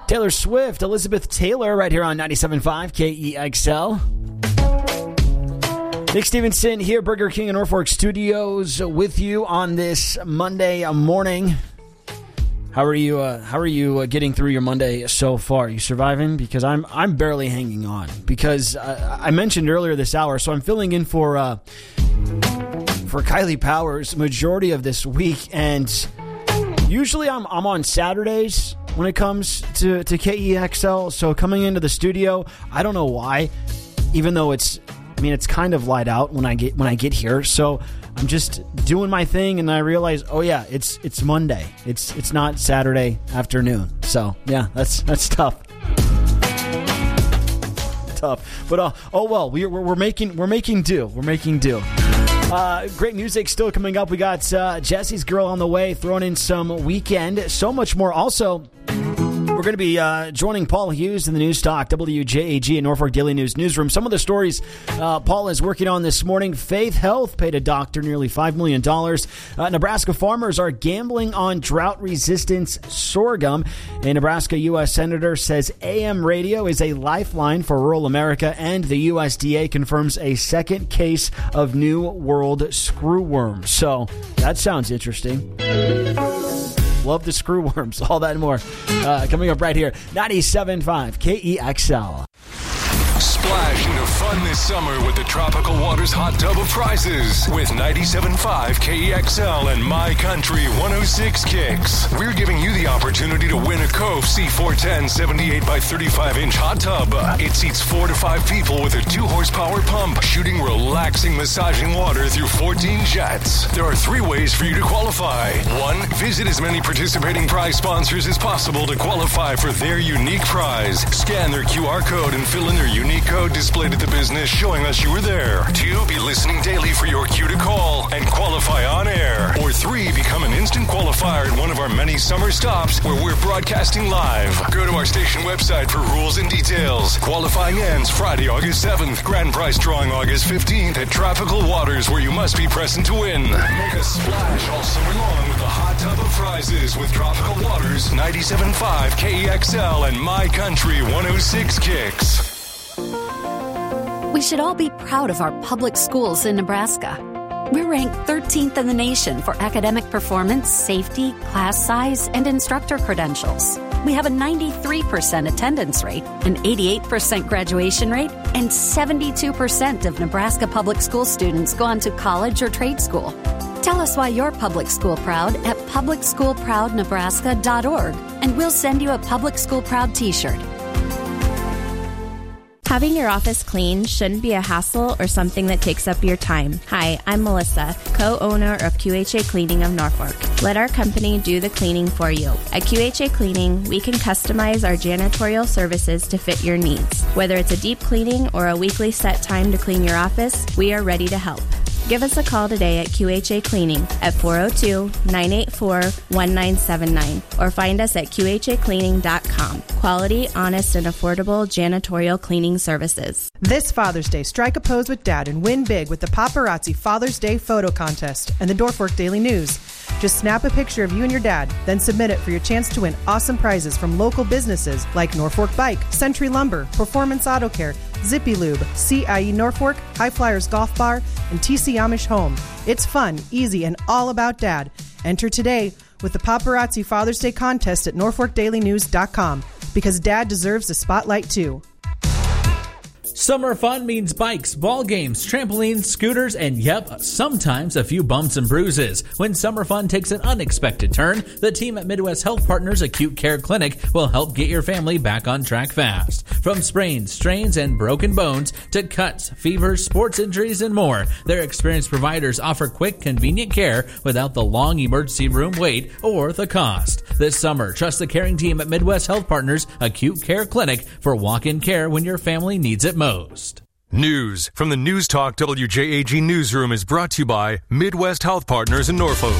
Taylor Swift, Elizabeth Taylor, right here on 97.5 KEXL. Nick Stevenson here, Burger King in Norfolk Studios, with you on this Monday morning. How are you getting through your Monday so far? Are you surviving? Because I'm barely hanging on. Because I mentioned earlier this hour, so I'm filling in for Kylie Powers majority of this week, and usually I'm on Saturdays when it comes to KEXL. So coming into the studio, I don't know why, even though it's kind of light out when I get here. So I'm just doing my thing, and I realize, oh yeah, it's Monday. It's not Saturday afternoon. So yeah, that's tough. But oh well, we're making do. We're making do. Great music still coming up. We got Jesse's Girl on the way, throwing in some Weekend, so much more. Also, we're going to be joining Paul Hughes in the News Talk, WJAG and Norfolk Daily News newsroom. Some of the stories Paul is working on this morning. Faith Health paid a doctor nearly $5 million. Nebraska farmers are gambling on drought-resistant sorghum. A Nebraska U.S. Senator says AM radio is a lifeline for rural America, and the USDA confirms a second case of New World screwworm. So that sounds interesting. Love the screwworms, all that and more. Coming up right here, 97.5 KEXL. Splash into fun this summer with the Tropical Waters Hot Tub of Prizes with 97.5 KEXL and My Country 106 Kicks. We're giving you the opportunity to win a Cove C410 78 by 35-inch hot tub. It seats 4 to 5 people with a 2-horsepower pump, shooting relaxing, massaging water through 14 jets. There are 3 ways for you to qualify. 1, visit as many participating prize sponsors as possible to qualify for their unique prize. Scan their QR code and fill in their unique code displayed at the business showing us you were there. 2, be listening daily for your cue to call and qualify on air. Or 3, become an instant qualifier at one of our many summer stops where we're broadcasting live. Go to our station website for rules and details. Qualifying ends Friday, August 7th. Grand prize drawing August 15th at Tropical Waters, where you must be present to win. Make a splash all summer long with the hot tub of prizes with Tropical Waters, 97.5 KEXL and My Country 106 Kicks. We should all be proud of our public schools in Nebraska. We're ranked 13th in the nation for academic performance, safety, class size, and instructor credentials. We have a 93% attendance rate, an 88% graduation rate, and 72% of Nebraska public school students go on to college or trade school. Tell us why you're public school proud at publicschoolproudnebraska.org, and we'll send you a Public School Proud t-shirt. Having your office clean shouldn't be a hassle or something that takes up your time. Hi, I'm Melissa, co-owner of QHA Cleaning of Norfolk. Let our company do the cleaning for you. At QHA Cleaning, we can customize our janitorial services to fit your needs. Whether it's a deep cleaning or a weekly set time to clean your office, we are ready to help. Give us a call today at QHA Cleaning at 402-984-1979 or find us at QHAcleaning.com. Quality, honest, and affordable janitorial cleaning services. This Father's Day, strike a pose with Dad and win big with the Paparazzi Father's Day Photo Contest and the Norfolk Daily News. Just snap a picture of you and your dad, then submit it for your chance to win awesome prizes from local businesses like Norfolk Bike, Century Lumber, Performance Auto Care, Zippy Lube, CIE Norfolk, High Flyers Golf Bar, and TC Amish Home. It's fun, easy, and all about Dad. Enter today with the Paparazzi Father's Day Contest at NorfolkDailyNews.com because Dad deserves the spotlight too. Summer fun means bikes, ball games, trampolines, scooters, and yep, sometimes a few bumps and bruises. When summer fun takes an unexpected turn, the team at Midwest Health Partners Acute Care Clinic will help get your family back on track fast. From sprains, strains, and broken bones to cuts, fevers, sports injuries, and more, their experienced providers offer quick, convenient care without the long emergency room wait or the cost. This summer, trust the caring team at Midwest Health Partners Acute Care Clinic for walk-in care when your family needs it most. News from the News Talk WJAG newsroom is brought to you by Midwest Health Partners in Norfolk.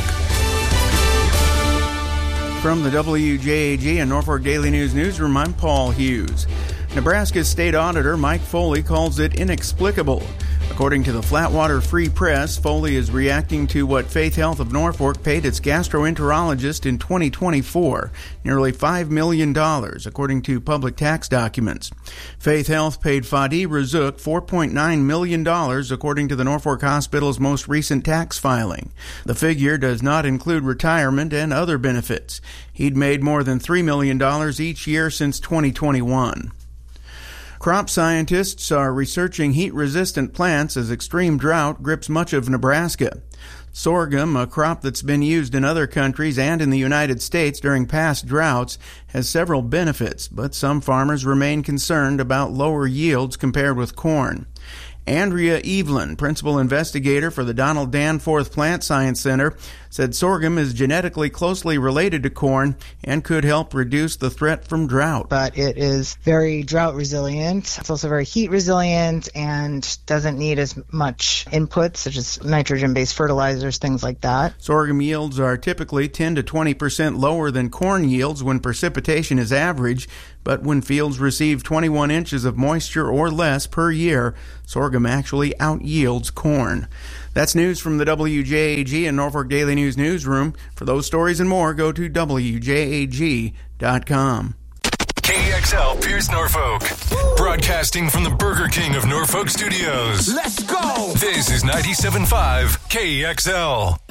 From the WJAG and Norfolk Daily News newsroom, I'm Paul Hughes. Nebraska's state auditor Mike Foley calls it inexplicable. According to the Flatwater Free Press, Foley is reacting to what Faith Health of Norfolk paid its gastroenterologist in 2024, nearly $5 million, according to public tax documents. Faith Health paid Fadi Razzouk $4.9 million, according to the Norfolk Hospital's most recent tax filing. The figure does not include retirement and other benefits. He'd made more than $3 million each year since 2021. Crop scientists are researching heat-resistant plants as extreme drought grips much of Nebraska. Sorghum, a crop that's been used in other countries and in the United States during past droughts, has several benefits, but some farmers remain concerned about lower yields compared with corn. Andrea Evelyn, principal investigator for the Donald Danforth Plant Science Center, said sorghum is genetically closely related to corn and could help reduce the threat from drought. But it is very drought resilient. It's also very heat resilient and doesn't need as much input, such as nitrogen-based fertilizers, things like that. Sorghum yields are typically 10 to 20% lower than corn yields when precipitation is average, but when fields receive 21 inches of moisture or less per year, sorghum actually out-yields corn. That's news from the WJAG and Norfolk Daily News newsroom. For those stories and more, go to WJAG.com. KXL Pierce Norfolk. Broadcasting from the Burger King of Norfolk Studios. Let's go! This is 97.5 KXL.